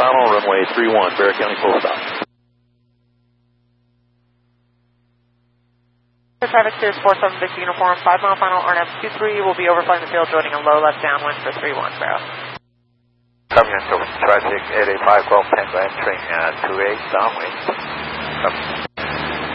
O'Donnell, runway 31, Bear County full stop. Traffic Sears 47 Victor Uniform, 5 mile final, RNAV 23 will be overflying the field, joining a low left downwind for 31, Barrow. Coming into traffic 85 Golf Tango entering 28 downwind.